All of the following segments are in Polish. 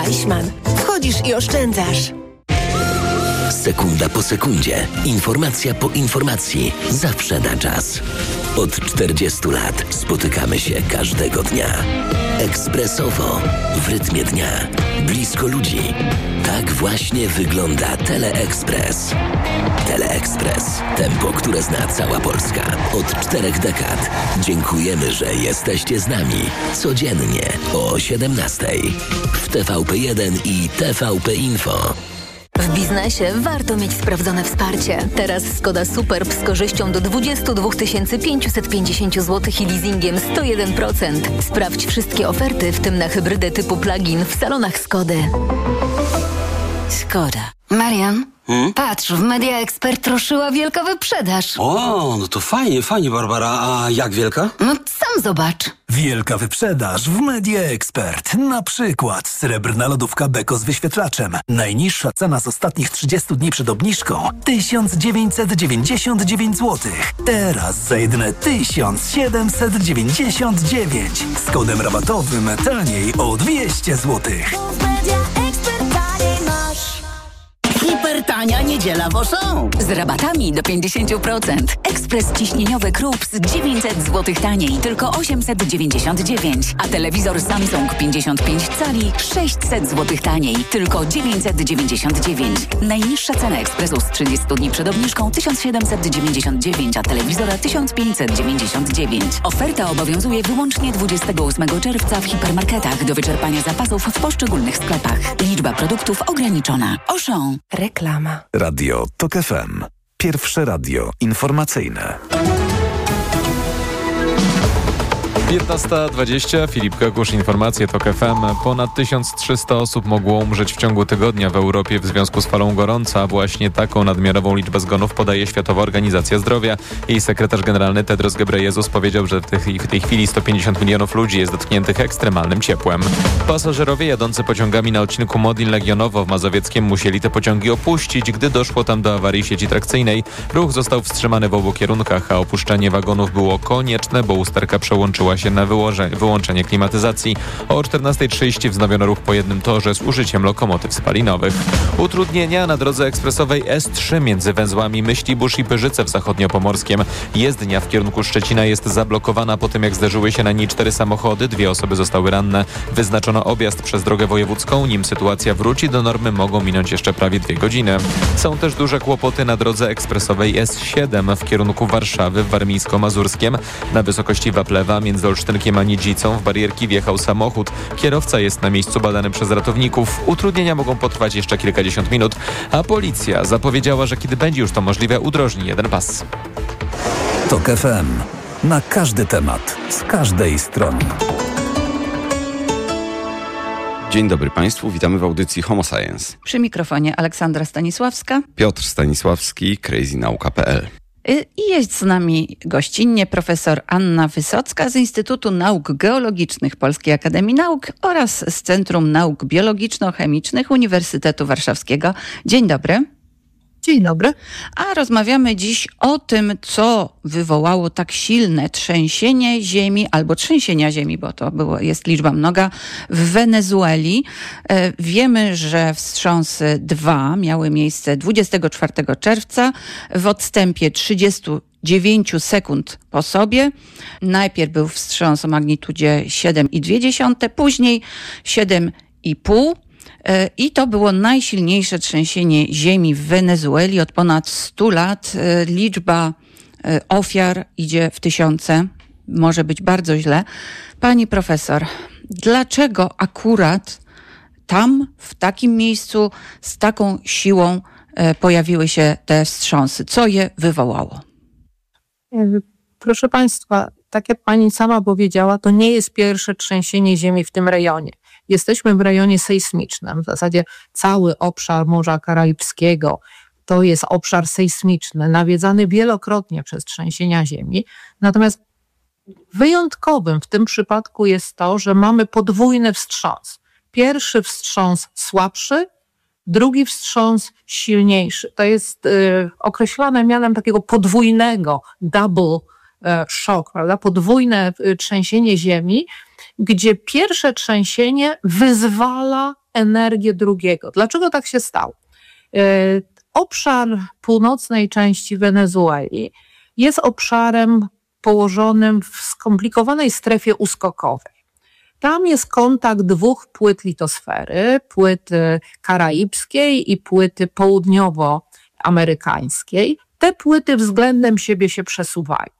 Deichmann. Wchodzisz i oszczędzasz. Sekunda po sekundzie, informacja po informacji, zawsze na czas. Od 40 lat spotykamy się każdego dnia. Ekspresowo, w rytmie dnia, blisko ludzi. Tak właśnie wygląda Teleekspres. Teleekspres. Tempo, które zna cała Polska. Od 4 dekad. Dziękujemy, że jesteście z nami. Codziennie o 17:00 w TVP1 i TVP Info. W biznesie warto mieć sprawdzone wsparcie. Teraz Skoda Superb z korzyścią do 22 550 zł i leasingiem 101%. Sprawdź wszystkie oferty, w tym na hybrydę typu plug-in w salonach Skody. Skoda. Marian, patrz, w Media Expert ruszyła wielka wyprzedaż. O, no to fajnie, Barbara. A jak wielka? No sam zobacz. Wielka wyprzedaż w Media Expert. Na przykład srebrna lodówka Beko z wyświetlaczem. Najniższa cena z ostatnich 30 dni przed obniżką 1999 zł. Teraz za jedyne 1799. Z kodem rabatowym taniej o 200 zł. Hipertania niedziela w Auchan. Z rabatami do 50%. Ekspres ciśnieniowy Krups 900 zł taniej, tylko 899. A telewizor Samsung 55 cali 600 zł taniej, tylko 999. Najniższa cena ekspresu z 30 dni przed obniżką 1799, a telewizora 1599. Oferta obowiązuje wyłącznie 28 czerwca w hipermarketach do wyczerpania zapasów w poszczególnych sklepach. Liczba produktów ograniczona. Auchan. Reklama. Radio TOK FM. Pierwsze radio informacyjne. 15:20, Filip Kakusz, informacje TOK FM. Ponad 1300 osób mogło umrzeć w ciągu tygodnia w Europie w związku z falą gorąca. Właśnie taką nadmiarową liczbę zgonów podaje Światowa Organizacja Zdrowia. Jej sekretarz generalny Tedros Ghebreyesus powiedział, że w tej chwili 150 milionów ludzi jest dotkniętych ekstremalnym ciepłem. Pasażerowie jadący pociągami na odcinku Modlin-Legionowo w Mazowieckiem musieli te pociągi opuścić, gdy doszło tam do awarii sieci trakcyjnej. Ruch został wstrzymany w obu kierunkach, a opuszczanie wagonów było konieczne, bo usterka przełączyła się na wyłączenie klimatyzacji. O 14:30 wznowiono ruch po jednym torze z użyciem lokomotyw spalinowych. Utrudnienia na drodze ekspresowej S3 między węzłami Myślibórz i Pyrzyce w Zachodniopomorskiem. Jezdnia w kierunku Szczecina jest zablokowana po tym, jak zderzyły się na niej 4 samochody. 2 osoby zostały ranne. Wyznaczono objazd przez drogę wojewódzką. Nim sytuacja wróci do normy, mogą minąć jeszcze prawie 2 godziny. Są też duże kłopoty na drodze ekspresowej S7 w kierunku Warszawy w Warmińsko-Mazurskiem. Na wysokości Waplewa między Olsztynkiem a Niedzicą w barierki wjechał samochód. Kierowca jest na miejscu badany przez ratowników. Utrudnienia mogą potrwać jeszcze kilkadziesiąt minut, a policja zapowiedziała, że kiedy będzie już to możliwe, udrożni jeden pas. TOK FM. Na każdy temat, z każdej strony. Dzień dobry Państwu, witamy w audycji Homo Science. Przy mikrofonie Aleksandra Stanisławska. Piotr Stanisławski, crazynauka.pl. I jest z nami gościnnie profesor Anna Wysocka z Instytutu Nauk Geologicznych Polskiej Akademii Nauk oraz z Centrum Nauk Biologiczno-Chemicznych Uniwersytetu Warszawskiego. Dzień dobry. Dzień dobry. A rozmawiamy dziś o tym, co wywołało tak silne trzęsienie ziemi albo trzęsienia ziemi, bo to jest liczba mnoga, w Wenezueli. Wiemy, że wstrząsy 2 miały miejsce 24 czerwca w odstępie 39 sekund po sobie. Najpierw był wstrząs o magnitudzie 7,2, później 7,5. I to było najsilniejsze trzęsienie ziemi w Wenezueli od ponad 100 lat. Liczba ofiar idzie w tysiące. Może być bardzo źle. Pani profesor, dlaczego akurat tam, w takim miejscu, z taką siłą pojawiły się te wstrząsy? Co je wywołało? Proszę Państwa, tak jak Pani sama powiedziała, to nie jest pierwsze trzęsienie ziemi w tym rejonie. Jesteśmy w rejonie sejsmicznym. W zasadzie cały obszar Morza Karaibskiego to jest obszar sejsmiczny, nawiedzany wielokrotnie przez trzęsienia ziemi. Natomiast wyjątkowym w tym przypadku jest to, że mamy podwójny wstrząs. Pierwszy wstrząs słabszy, drugi wstrząs silniejszy. To jest określane mianem takiego podwójnego double shock, prawda? Podwójne trzęsienie ziemi, gdzie pierwsze trzęsienie wyzwala energię drugiego. Dlaczego tak się stało? Obszar północnej części Wenezueli jest obszarem położonym w skomplikowanej strefie uskokowej. Tam jest kontakt dwóch płyt litosfery, płyty karaibskiej i płyty południowoamerykańskiej. Te płyty względem siebie się przesuwają.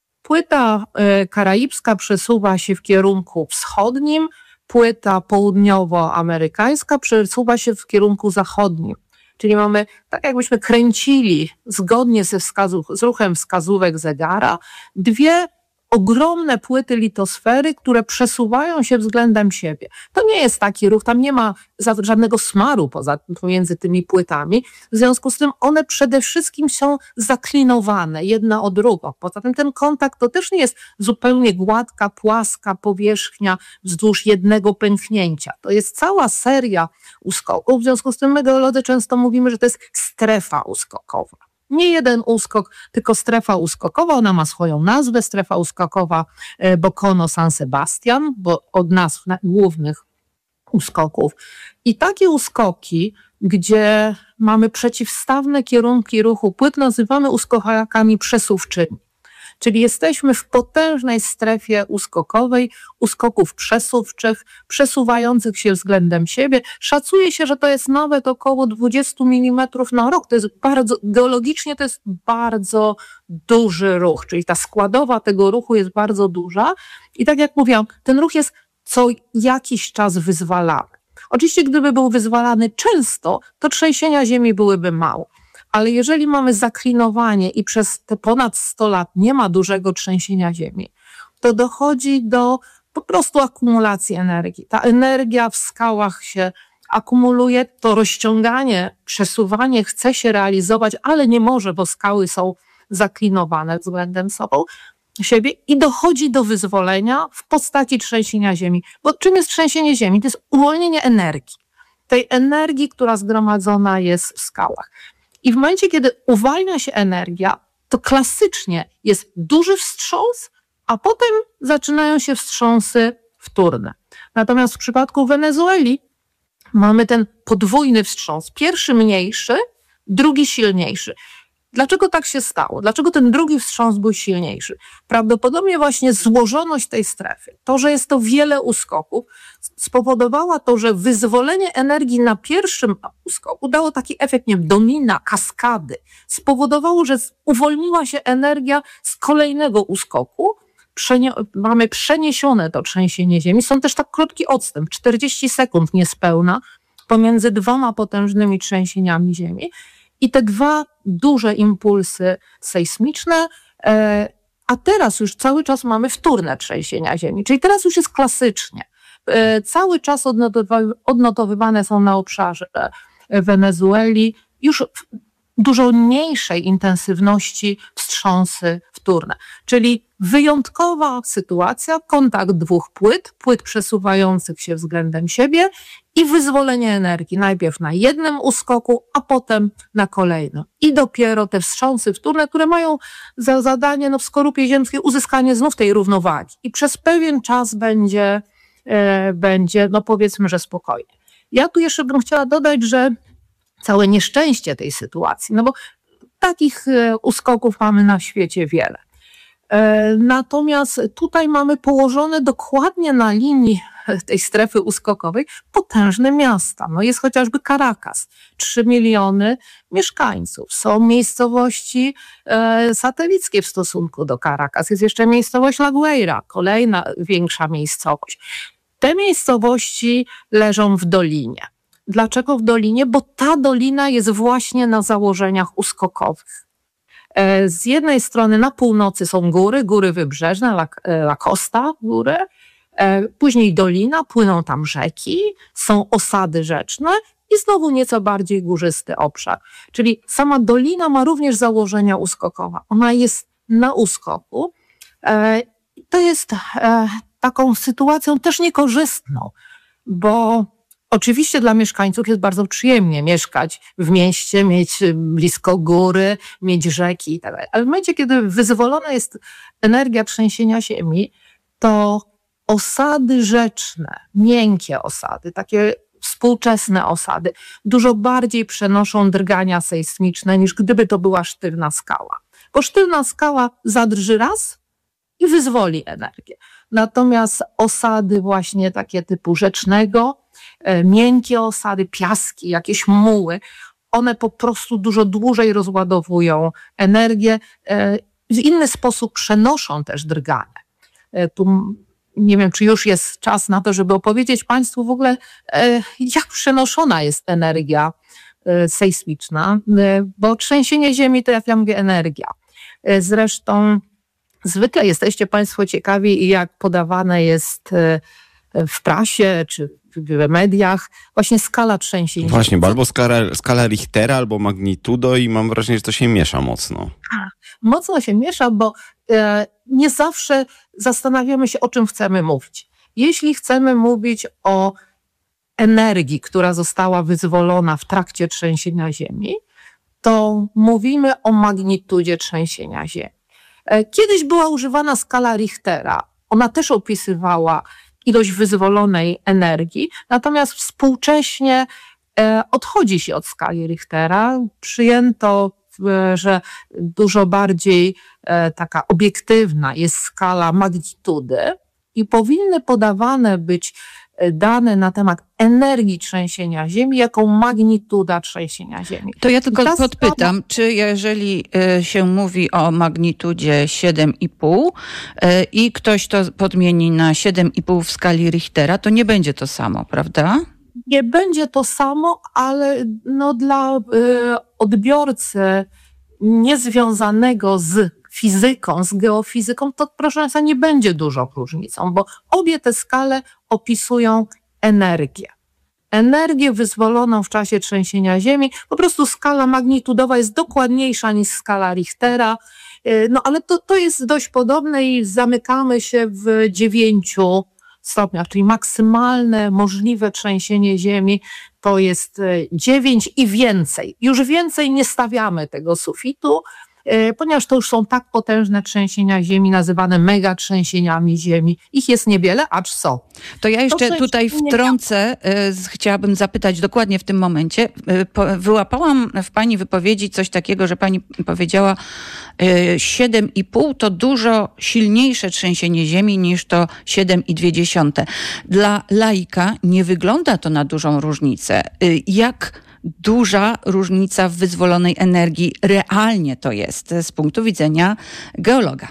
Płyta karaibska przesuwa się w kierunku wschodnim, płyta południowoamerykańska przesuwa się w kierunku zachodnim. Czyli mamy, tak jakbyśmy kręcili zgodnie z ruchem wskazówek zegara, dwie ogromne płyty litosfery, które przesuwają się względem siebie. To nie jest taki ruch, tam nie ma żadnego smaru pomiędzy tymi płytami. W związku z tym one przede wszystkim są zaklinowane jedna od drugą. Poza tym ten kontakt to też nie jest zupełnie gładka, płaska powierzchnia wzdłuż jednego pęknięcia. To jest cała seria uskoków. W związku z tym my geolodzy często mówimy, że to jest strefa uskokowa. Nie jeden uskok, tylko strefa uskokowa. Ona ma swoją nazwę, strefa uskokowa Bocono San Sebastian, bo od nazw głównych uskoków. I takie uskoki, gdzie mamy przeciwstawne kierunki ruchu płyt, nazywamy uskokami przesuwczymi. Czyli jesteśmy w potężnej strefie uskokowej, uskoków przesuwczych, przesuwających się względem siebie. Szacuje się, że to jest nawet około 20 mm na rok. To jest geologicznie to jest bardzo duży ruch, czyli ta składowa tego ruchu jest bardzo duża. I tak jak mówiłam, ten ruch jest co jakiś czas wyzwalany. Oczywiście, gdyby był wyzwalany często, to trzęsienia ziemi byłyby małe. Ale jeżeli mamy zaklinowanie i przez te ponad 100 lat nie ma dużego trzęsienia ziemi, to dochodzi do po prostu akumulacji energii. Ta energia w skałach się akumuluje, to rozciąganie, przesuwanie chce się realizować, ale nie może, bo skały są zaklinowane względem siebie i dochodzi do wyzwolenia w postaci trzęsienia ziemi. Bo czym jest trzęsienie ziemi? To jest uwolnienie energii. Tej energii, która zgromadzona jest w skałach. I w momencie, kiedy uwalnia się energia, to klasycznie jest duży wstrząs, a potem zaczynają się wstrząsy wtórne. Natomiast w przypadku Wenezueli mamy ten podwójny wstrząs. Pierwszy mniejszy, drugi silniejszy. Dlaczego tak się stało? Dlaczego ten drugi wstrząs był silniejszy? Prawdopodobnie właśnie złożoność tej strefy, to, że jest to wiele uskoków, spowodowała to, że wyzwolenie energii na pierwszym uskoku dało taki efekt, nie wiem, domina, kaskady. Spowodowało, że uwolniła się energia z kolejnego uskoku. Mamy przeniesione to trzęsienie ziemi. Są też tak krótki odstęp, 40 sekund niespełna, pomiędzy dwoma potężnymi trzęsieniami ziemi. I te dwa duże impulsy sejsmiczne, a teraz już cały czas mamy wtórne trzęsienia ziemi, czyli teraz już jest klasycznie. Cały czas odnotowywane są na obszarze Wenezueli już dużo mniejszej intensywności wstrząsy wtórne. Czyli wyjątkowa sytuacja, kontakt dwóch płyt przesuwających się względem siebie i wyzwolenie energii. Najpierw na jednym uskoku, a potem na kolejnym. I dopiero te wstrząsy wtórne, które mają za zadanie w skorupie ziemskiej uzyskanie znów tej równowagi. I przez pewien czas będzie powiedzmy, że spokojnie. Ja tu jeszcze bym chciała dodać, że całe nieszczęście tej sytuacji, bo takich uskoków mamy na świecie wiele. Natomiast tutaj mamy położone dokładnie na linii tej strefy uskokowej potężne miasta. Jest chociażby Caracas, 3 miliony mieszkańców. Są miejscowości satelickie w stosunku do Caracas. Jest jeszcze miejscowość La Guaira, kolejna większa miejscowość. Te miejscowości leżą w dolinie. Dlaczego w dolinie? Bo ta dolina jest właśnie na założeniach uskokowych. Z jednej strony na północy są góry wybrzeżne, La Costa góry, później dolina, płyną tam rzeki, są osady rzeczne i znowu nieco bardziej górzysty obszar. Czyli sama dolina ma również założenia uskokowe. Ona jest na uskoku. To jest taką sytuacją też niekorzystną, bo oczywiście dla mieszkańców jest bardzo przyjemnie mieszkać w mieście, mieć blisko góry, mieć rzeki i tak dalej. Ale w momencie, kiedy wyzwolona jest energia trzęsienia ziemi, to osady rzeczne, miękkie osady, takie współczesne osady dużo bardziej przenoszą drgania sejsmiczne, niż gdyby to była sztywna skała. Bo sztywna skała zadrży raz i wyzwoli energię. Natomiast osady właśnie takie typu rzecznego, miękkie osady, piaski, jakieś muły, one po prostu dużo dłużej rozładowują energię, w inny sposób przenoszą też drganie. Tu nie wiem, czy już jest czas na to, żeby opowiedzieć Państwu w ogóle, jak przenoszona jest energia sejsmiczna, bo trzęsienie ziemi to, jak ja mówię, energia. Zresztą zwykle jesteście Państwo ciekawi, jak podawane jest w prasie czy w mediach właśnie skala trzęsień. Właśnie, bo albo skala Richtera, albo magnitudo i mam wrażenie, że to się miesza mocno. Mocno się miesza, bo nie zawsze zastanawiamy się, o czym chcemy mówić. Jeśli chcemy mówić o energii, która została wyzwolona w trakcie trzęsienia ziemi, to mówimy o magnitudzie trzęsienia ziemi. Kiedyś była używana skala Richtera. Ona też opisywała ilość wyzwolonej energii, natomiast współcześnie odchodzi się od skali Richtera. Przyjęto, że dużo bardziej taka obiektywna jest skala magnitudy i powinny podawane być dane na temat energii trzęsienia ziemi jako magnituda trzęsienia ziemi. To ja tylko podpytam, czy jeżeli się mówi o magnitudzie 7,5 i ktoś to podmieni na 7,5 w skali Richtera, to nie będzie to samo, prawda? Nie będzie to samo, ale no dla odbiorcy niezwiązanego z fizyką, z geofizyką, to proszę Państwa nie będzie dużą różnicą, bo obie te skale opisują energię. Energię wyzwoloną w czasie trzęsienia ziemi. Po prostu skala magnitudowa jest dokładniejsza niż skala Richtera, no ale to jest dość podobne i zamykamy się w 9 stopniach, czyli maksymalne możliwe trzęsienie ziemi to jest 9 i więcej. Już więcej nie stawiamy tego sufitu, ponieważ to już są tak potężne trzęsienia ziemi, nazywane megatrzęsieniami ziemi. Ich jest niewiele, acz są. To ja jeszcze tutaj wtrącę, chciałabym zapytać dokładnie w tym momencie. Wyłapałam w Pani wypowiedzi coś takiego, że Pani powiedziała 7,5 to dużo silniejsze trzęsienie ziemi niż to 7,2. Dla laika nie wygląda to na dużą różnicę. Jak duża różnica w wyzwolonej energii realnie to jest z punktu widzenia geologa?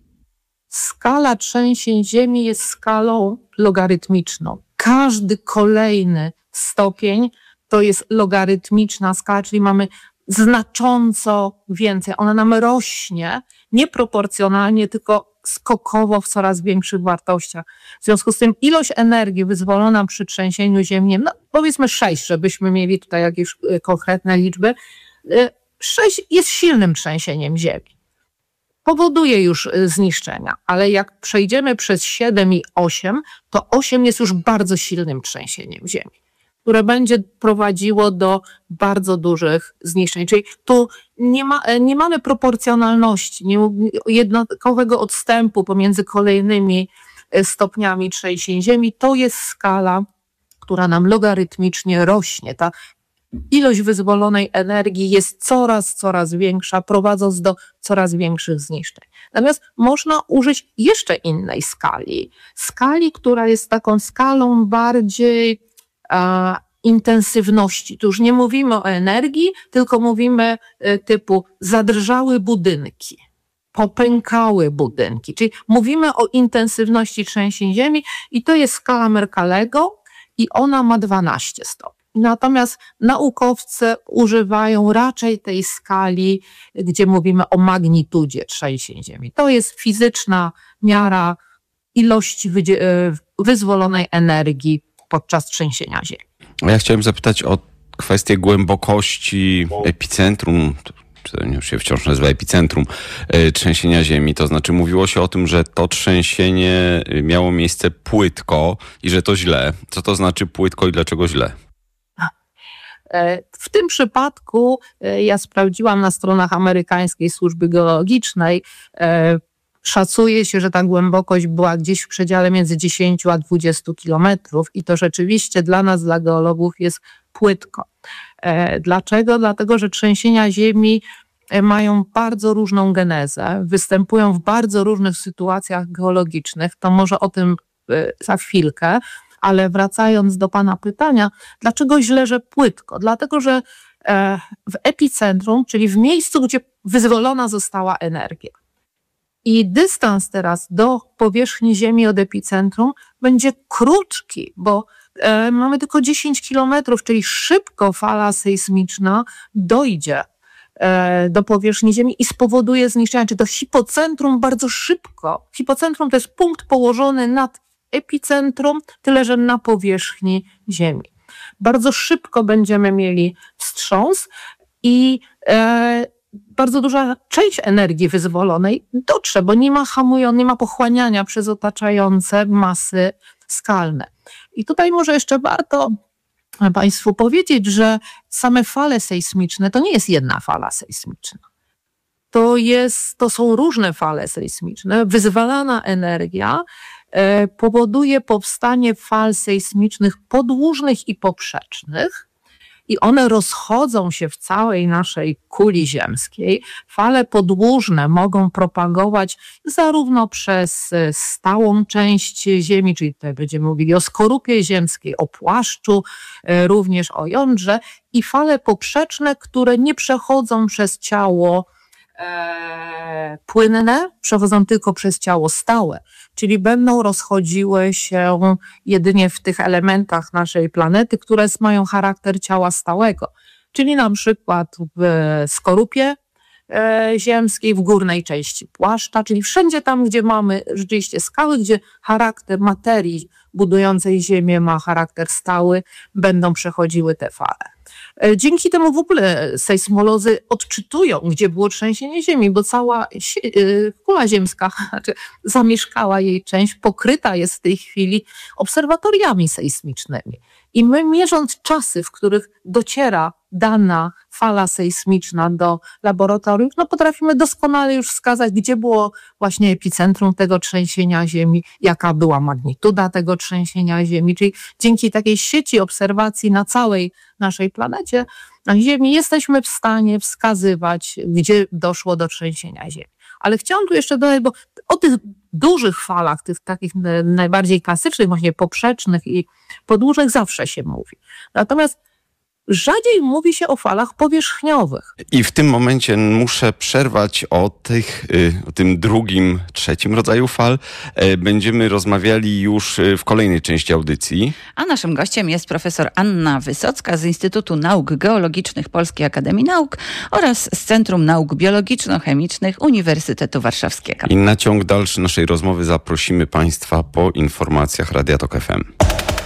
Skala trzęsień ziemi jest skalą logarytmiczną. Każdy kolejny stopień to jest logarytmiczna skala, czyli mamy znacząco więcej. Ona nam rośnie nieproporcjonalnie, tylko skokowo w coraz większych wartościach. W związku z tym ilość energii wyzwolona przy trzęsieniu ziemi, no powiedzmy 6, żebyśmy mieli tutaj jakieś konkretne liczby, 6 jest silnym trzęsieniem ziemi. Powoduje już zniszczenia, ale jak przejdziemy przez 7 i 8, to 8 jest już bardzo silnym trzęsieniem ziemi, które będzie prowadziło do bardzo dużych zniszczeń. Czyli tu nie mamy proporcjonalności, jednakowego odstępu pomiędzy kolejnymi stopniami trzęsień ziemi. To jest skala, która nam logarytmicznie rośnie. Ta ilość wyzwolonej energii jest coraz większa, prowadząc do coraz większych zniszczeń. Natomiast można użyć jeszcze innej skali. Skali, która jest taką skalą bardziej intensywności. Tu już nie mówimy o energii, tylko mówimy typu zadrżały budynki, popękały budynki. Czyli mówimy o intensywności trzęsień ziemi i to jest skala Mercalego i ona ma 12 stopni. Natomiast naukowcy używają raczej tej skali, gdzie mówimy o magnitudzie trzęsień ziemi. To jest fizyczna miara ilości wyzwolonej energii podczas trzęsienia ziemi. Ja chciałem zapytać o kwestię głębokości epicentrum, czy to już się wciąż nazywa epicentrum trzęsienia ziemi. To znaczy mówiło się o tym, że to trzęsienie miało miejsce płytko i że to źle. Co to znaczy płytko i dlaczego źle? W tym przypadku ja sprawdziłam na stronach amerykańskiej służby geologicznej. Szacuje się, że ta głębokość była gdzieś w przedziale między 10 a 20 kilometrów i to rzeczywiście dla nas, dla geologów jest płytko. Dlaczego? Dlatego, że trzęsienia ziemi mają bardzo różną genezę, występują w bardzo różnych sytuacjach geologicznych. To może o tym za chwilkę, ale wracając do pana pytania, dlaczego źle, że płytko? Dlatego, że w epicentrum, czyli w miejscu, gdzie wyzwolona została energia. I dystans teraz do powierzchni Ziemi od epicentrum będzie krótki, bo mamy tylko 10 kilometrów, czyli szybko fala sejsmiczna dojdzie do powierzchni Ziemi i spowoduje zniszczenie, czy to hipocentrum bardzo szybko. Hipocentrum to jest punkt położony nad epicentrum, tyle że na powierzchni Ziemi. Bardzo szybko będziemy mieli wstrząs i bardzo duża część energii wyzwolonej dotrze, bo nie ma pochłaniania przez otaczające masy skalne. I tutaj może jeszcze warto Państwu powiedzieć, że same fale sejsmiczne to nie jest jedna fala sejsmiczna. To są różne fale sejsmiczne. Wyzwalana energia powoduje powstanie fal sejsmicznych podłużnych i poprzecznych i one rozchodzą się w całej naszej kuli ziemskiej. Fale podłużne mogą propagować zarówno przez stałą część Ziemi, czyli tutaj będziemy mówili o skorupie ziemskiej, o płaszczu, również o jądrze, i fale poprzeczne, które nie przechodzą przez ciało płynne, przechodzą tylko przez ciało stałe, czyli będą rozchodziły się jedynie w tych elementach naszej planety, które mają charakter ciała stałego, czyli na przykład w skorupie ziemskiej, w górnej części płaszcza, czyli wszędzie tam, gdzie mamy rzeczywiście skały, gdzie charakter materii budującej Ziemię ma charakter stały, będą przechodziły te fale. Dzięki temu w ogóle sejsmolodzy odczytują, gdzie było trzęsienie Ziemi, bo cała kula ziemska, zamieszkała jej część, pokryta jest w tej chwili obserwatoriami sejsmicznymi. I my, mierząc czasy, w których dociera dana fala sejsmiczna do laboratoriów, potrafimy doskonale już wskazać, gdzie było właśnie epicentrum tego trzęsienia Ziemi, jaka była magnituda tego trzęsienia Ziemi, czyli dzięki takiej sieci obserwacji na całej naszej planecie, na Ziemi, jesteśmy w stanie wskazywać, gdzie doszło do trzęsienia Ziemi. Ale chciałam tu jeszcze dodać, bo o tych dużych falach, tych takich najbardziej klasycznych, właśnie poprzecznych i podłużnych zawsze się mówi. Natomiast rzadziej mówi się o falach powierzchniowych. I w tym momencie muszę przerwać o tym drugim, trzecim rodzaju fal. Będziemy rozmawiali już w kolejnej części audycji. A naszym gościem jest profesor Anna Wysocka z Instytutu Nauk Geologicznych Polskiej Akademii Nauk oraz z Centrum Nauk Biologiczno-Chemicznych Uniwersytetu Warszawskiego. I na ciąg dalszy naszej rozmowy zaprosimy Państwa po informacjach Radia Tok FM.